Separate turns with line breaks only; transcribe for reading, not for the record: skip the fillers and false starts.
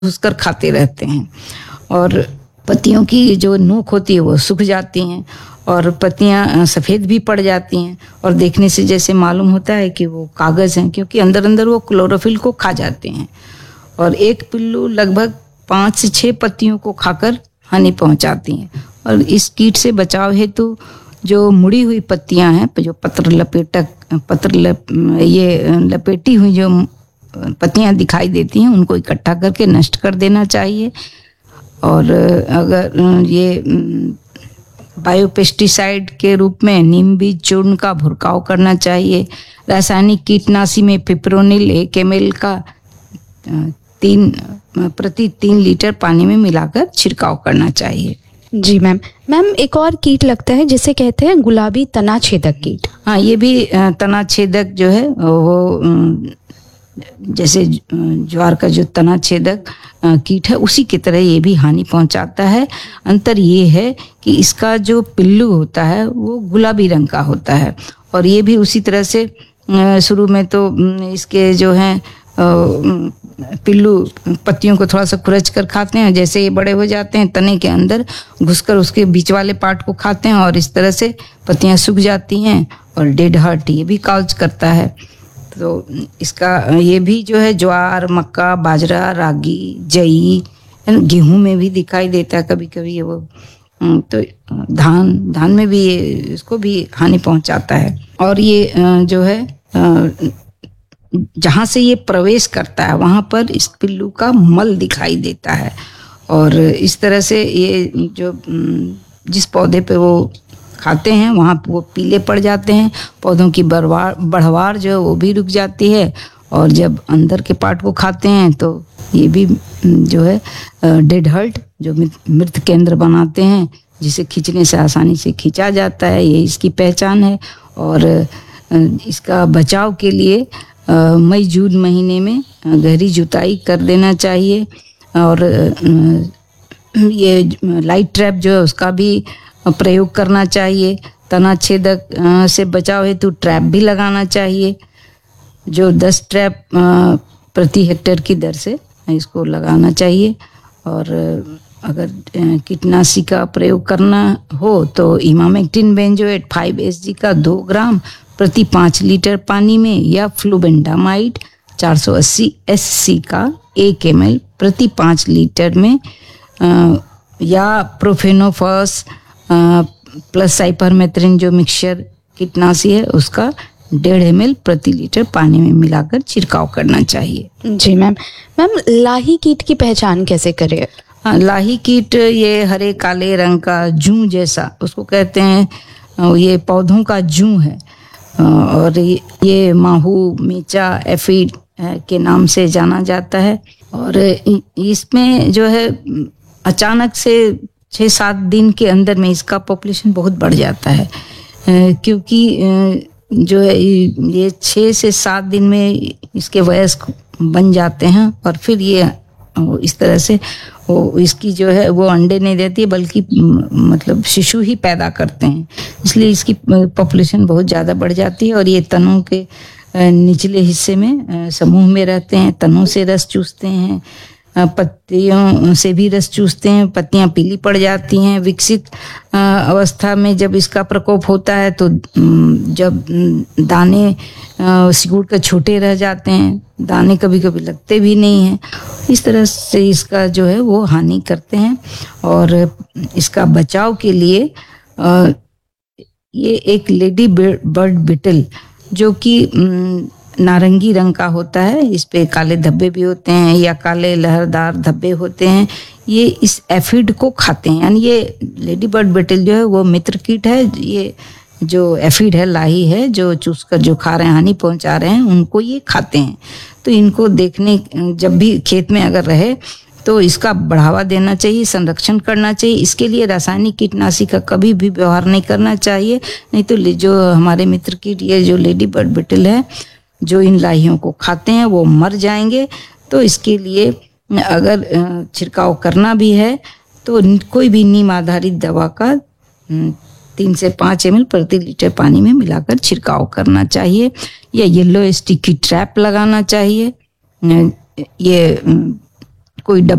घुसकर खाते रहते हैं और पत्तियों की जो नोक होती है वो सूख जाती हैं और पत्तियां सफ़ेद भी पड़ जाती हैं और देखने से जैसे मालूम होता है कि वो कागज़ हैं, क्योंकि अंदर अंदर वो क्लोरोफिल को खा जाते हैं। और एक पिल्लू लगभग 5 से 6 पत्तियों को खाकर हानि पहुंचाती हैं। और इस कीट से बचाव हेतु जो मुड़ी हुई पत्तियां हैं, जो लपेटी हुई जो पत्तियां दिखाई देती हैं, उनको इकट्ठा करके नष्ट कर देना चाहिए। और अगर ये बायोपेस्टिसाइड के रूप में नीम बीज चूर्ण का भुरकाव करना चाहिए। रासायनिक कीटनाशी में पिप्रोनिल 1 ml का प्रति 3 लीटर पानी में मिलाकर छिड़काव करना चाहिए।
जी मैम। एक और कीट लगता है जिसे कहते हैं गुलाबी तना छेदक कीट।
हाँ, ये भी तना छेदक जो है वो जैसे ज्वार का जो तना छेदक कीट है उसी की तरह ये भी हानि पहुंचाता है। अंतर ये है कि इसका जो पिल्लू होता है वो गुलाबी रंग का होता है और ये भी उसी तरह से शुरू में तो इसके जो हैं पिल्लू पत्तियों को थोड़ा सा खुरच कर खाते हैं। जैसे ये बड़े हो जाते हैं तने के अंदर घुसकर उसके बीच वाले पार्ट को खाते हैं और इस तरह से पत्तियां सूख जाती हैं और डेड हार्ट ये भी काउज करता है। तो इसका ये भी जो है ज्वार, मक्का, बाजरा, रागी, जई, गेहूं में भी दिखाई देता है कभी कभी वो। तो धान में भी ये इसको भी हानि पहुंचाता है। और ये जो है जहाँ से ये प्रवेश करता है वहाँ पर इस पिल्लू का मल दिखाई देता है और इस तरह से ये जो जिस पौधे पे वो खाते हैं वहाँ वो पीले पड़ जाते हैं, पौधों की बढ़वार जो है वो भी रुक जाती है और जब अंदर के पार्ट को खाते हैं तो ये भी जो है डेड हार्ट जो मृत केंद्र बनाते हैं जिसे खींचने से आसानी से खींचा जाता है, ये इसकी पहचान है। और इसका बचाव के लिए मई जून महीने में गहरी जुताई कर देना चाहिए और ये लाइट ट्रैप जो है उसका भी प्रयोग करना चाहिए। तना छेदक से बचाव हेतु ट्रैप भी लगाना चाहिए जो 10 ट्रैप प्रति हेक्टेयर की दर से इसको लगाना चाहिए। और अगर कीटनाशी का प्रयोग करना हो तो इमामेक्टिन बेंजोएट 5 SG का 2 ग्राम प्रति 5 लीटर पानी में या फ्लूबेंडामाइड 480 SC का 1 ml प्रति 5 लीटर में या प्रोफेनोफॉस प्लस साइपरमेथ्रिन जो मिक्सचर कीटनाशी है उसका 1.5 ml प्रति लीटर पानी में मिलाकर छिड़काव करना चाहिए।
जी मैम। लाही कीट की पहचान कैसे करें?
लाही कीट ये हरे काले रंग का जूं जैसा उसको कहते हैं, ये पौधों का जूं है और ये माहू, मीचा, एफिड के नाम से जाना जाता है। और इसमें जो है अचानक से 6-7 दिन के अंदर में इसका पॉपुलेशन बहुत बढ़ जाता है क्योंकि जो है ये 6 से 7 दिन में इसके वयस्क बन जाते हैं और फिर ये इस तरह से वो इसकी जो है वो अंडे नहीं देती बल्कि मतलब शिशु ही पैदा करते हैं, इसलिए इसकी पॉपुलेशन बहुत ज़्यादा बढ़ जाती है। और ये तनों के निचले हिस्से में समूह में रहते हैं, तनों से रस चूसते हैं, पत्तियों से भी रस चूसते हैं, पत्तियां पीली पड़ जाती हैं। विकसित अवस्था में जब इसका प्रकोप होता है तो जब दाने सिकुड़ कर छोटे रह जाते हैं, दाने कभी कभी लगते भी नहीं हैं, इस तरह से इसका जो है वो हानि करते हैं। और इसका बचाव के लिए ये एक लेडी बर्ड बिटल जो कि नारंगी रंग का होता है, इस पे काले धब्बे भी होते हैं या काले लहरदार धब्बे होते हैं, ये इस एफिड को खाते हैं। यानी ये लेडी बर्ड बिटल जो है वो मित्र कीट है, ये जो एफिड है, लाही है, जो चूस कर जो खा रहे हैं, हानि पहुंचा रहे हैं, उनको ये खाते हैं। तो इनको देखने जब भी खेत में अगर रहे तो इसका बढ़ावा देना चाहिए, संरक्षण करना चाहिए। इसके लिए रासायनिक कीटनाशी का कभी भी व्यवहार नहीं करना चाहिए, नहीं तो जो हमारे मित्र कीट ये जो लेडी बर्ड बिटल है जो इन लाहियों को खाते हैं वो मर जाएंगे। तो इसके लिए अगर छिड़काव करना भी है तो कोई भी नीम आधारित दवा का 3 से 5 ml प्रति लीटर पानी में मिलाकर छिड़काव करना चाहिए या येलो स्टिकी ट्रैप लगाना चाहिए। ये कोई